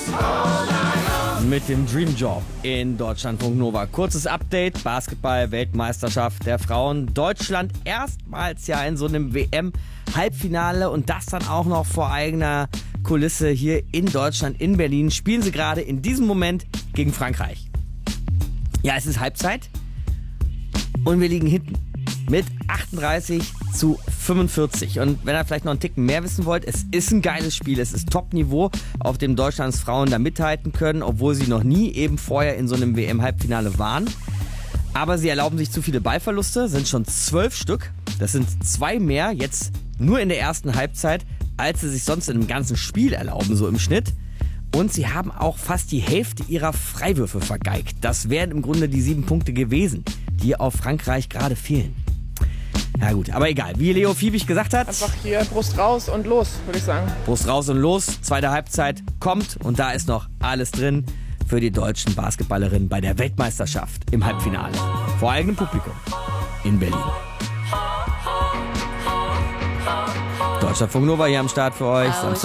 Mit dem Dream Job in Deutschlandfunk Nova. Kurzes Update, Basketball-Weltmeisterschaft der Frauen. Deutschland erstmals ja in so einem WM-Halbfinale und das dann auch noch vor eigener Kulisse hier in Deutschland, in Berlin. Spielen sie gerade in diesem Moment gegen Frankreich. Ja, es ist Halbzeit und wir liegen hinten mit 38:45. Und wenn ihr vielleicht noch einen Ticken mehr wissen wollt, es ist ein geiles Spiel, es ist Top-Niveau, auf dem Deutschlands Frauen da mithalten können, obwohl sie noch nie eben vorher in so einem WM-Halbfinale waren. Aber sie erlauben sich zu viele Ballverluste, sind schon 12 Stück. Das sind 2 mehr jetzt nur in der ersten Halbzeit, als sie sich sonst in einem ganzen Spiel erlauben, so im Schnitt. Und sie haben auch fast die Hälfte ihrer Freiwürfe vergeigt. Das wären im Grunde die 7 Punkte gewesen, die auf Frankreich gerade fehlen. Ja gut, aber egal. Wie Leo Fiebig gesagt hat... Einfach hier Brust raus und los, würde ich sagen. Brust raus und los. Zweite Halbzeit kommt und da ist noch alles drin für die deutschen Basketballerinnen bei der Weltmeisterschaft im Halbfinale. Vor eigenem Publikum in Berlin. Deutschlandfunk Nova hier am Start für euch. Samstag